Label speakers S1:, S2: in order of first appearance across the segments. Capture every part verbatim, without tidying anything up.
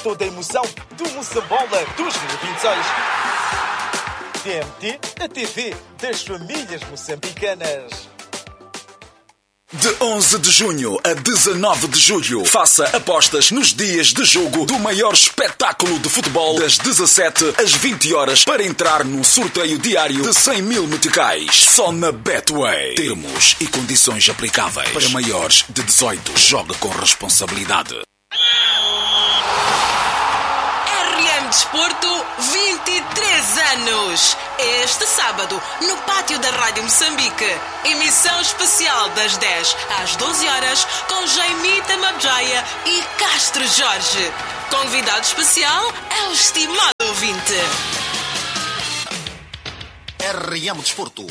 S1: toda a emoção do Moçambola dois mil e vinte e seis. T M T, a T V das famílias moçambicanas.
S2: De onze de junho a dezanove de julho, faça apostas nos dias de jogo do maior espetáculo de futebol das dezassete às vinte horas para entrar num sorteio diário de cem mil meticais. Só na Betway. Termos e condições aplicáveis. Para maiores de dezoito, jogue com responsabilidade.
S3: R M Desporto, vinte e três anos. Este sábado, no pátio da Rádio Moçambique. Emissão especial das dez às doze horas com Jaimita Mabjaya e Castro Jorge. Convidado especial é o estimado ouvinte.
S4: R M Desporto.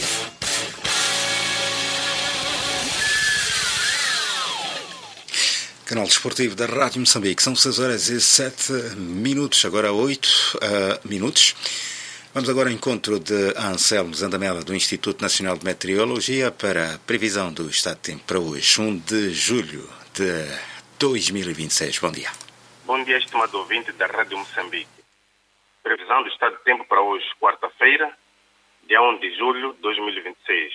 S5: Canal Desportivo da Rádio Moçambique. São seis horas e sete minutos, agora oito uh, minutos. Vamos agora ao encontro de Anselmo Zandamela, do Instituto Nacional de Meteorologia, para a previsão do estado de tempo para hoje, um de julho de dois mil e vinte e seis. Bom dia.
S6: Bom dia, estimado ouvinte da Rádio Moçambique. Previsão do estado de tempo para hoje, quarta-feira, dia um de julho de dois mil e vinte e seis.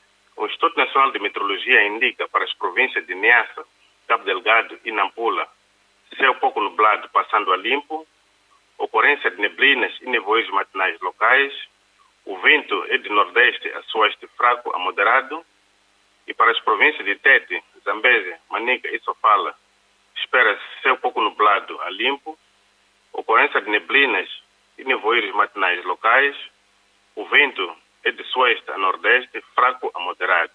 S6: O Instituto Nacional de Meteorologia indica para as províncias de Niassa, Cabo Delgado e Nampula céu pouco nublado passando a limpo, ocorrência de neblinas e nevoeiros matinais locais, o vento é de nordeste a sueste fraco a moderado, e para as províncias de Tete, Zambeze, Manica e Sofala, espera-se céu pouco nublado a limpo, ocorrência de neblinas e nevoeiros matinais locais, o vento é de sueste a nordeste fraco a moderado.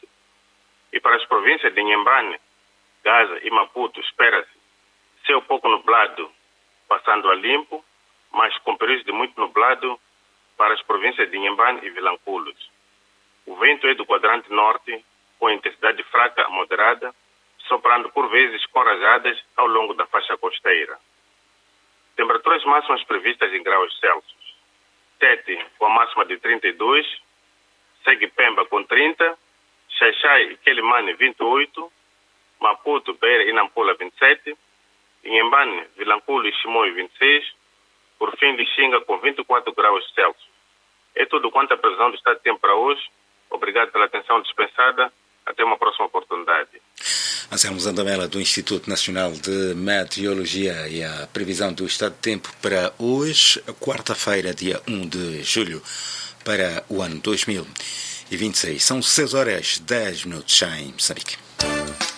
S6: E para as províncias de Inhambane, Gaza e Maputo, espera-se céu pouco nublado passando a limpo, mas com períodos de muito nublado para as províncias de Inhambane e Vilanculos. O vento é do quadrante norte, com intensidade fraca a moderada, soprando por vezes com rajadas ao longo da faixa costeira. Temperaturas máximas previstas em graus Celsius. Tete com a máxima de trinta e dois, segue Pemba com trinta, Xaixai e Quelimane vinte e oito, Maputo, Beira e Nampula vinte e sete, Inhambane, Vilanculo e Chimoio vinte e seis, por fim Lixinga com vinte e quatro graus Celsius. É tudo quanto a previsão do estado de tempo para hoje. Obrigado pela atenção dispensada. Até uma próxima oportunidade.
S5: Anselmo Zandamela, do Instituto Nacional de Meteorologia, e a previsão do estado de tempo para hoje, quarta-feira, dia um de julho, para o ano dois mil e vinte e seis. São seis horas e dez minutos em Moçambique.